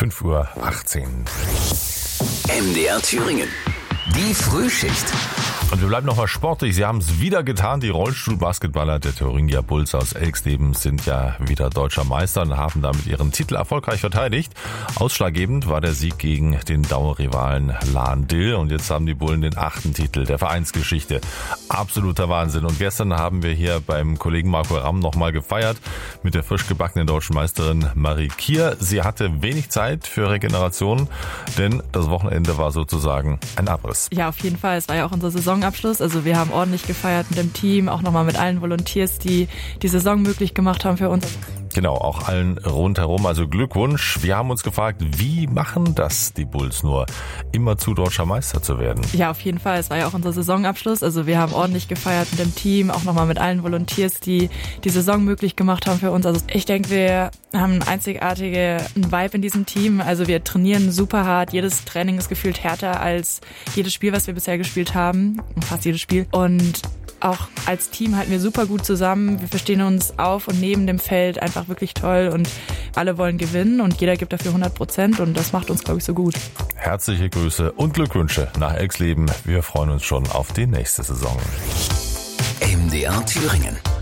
5:18 Uhr. MDR Thüringen. Die Frühschicht. Und wir bleiben nochmal sportlich. Sie haben es wieder getan. Die Rollstuhlbasketballer der Thuringia Bulls aus Elxleben sind ja wieder deutscher Meister und haben damit ihren Titel erfolgreich verteidigt. Ausschlaggebend war der Sieg gegen den Dauerrivalen Lahn-Dill. Und jetzt haben die Bullen den 8. Titel der Vereinsgeschichte. Absoluter Wahnsinn. Und gestern haben wir hier beim Kollegen Marco Ramm nochmal gefeiert mit der frisch gebackenen deutschen Meisterin Marie Kier. Sie hatte wenig Zeit für Regeneration, denn das Wochenende war sozusagen ein Abriss. Ja, auf jeden Fall. Es war ja auch unser Saisonabschluss. Also wir haben ordentlich gefeiert mit dem Team, auch nochmal mit allen Volunteers, die die Saison möglich gemacht haben für uns. Genau, auch allen rundherum. Also Glückwunsch. Wir haben uns gefragt, wie machen das die Bulls nur, immerzu deutscher Meister zu werden? Ja, auf jeden Fall. Es war ja auch unser Saisonabschluss. Also wir haben ordentlich gefeiert mit dem Team, auch nochmal mit allen Volunteers, die die Saison möglich gemacht haben für uns. Also ich denke, wir haben einen einzigartigen Vibe in diesem Team. Also wir trainieren super hart. Jedes Training ist gefühlt härter als jedes Spiel, was wir bisher gespielt haben. Fast jedes Spiel. Und auch als Team halten wir super gut zusammen. Wir verstehen uns auf und neben dem Feld einfach wirklich toll und alle wollen gewinnen und jeder gibt dafür 100% und das macht uns, glaube ich, so gut. Herzliche Grüße und Glückwünsche nach Elxleben. Wir freuen uns schon auf die nächste Saison. MDR Thüringen.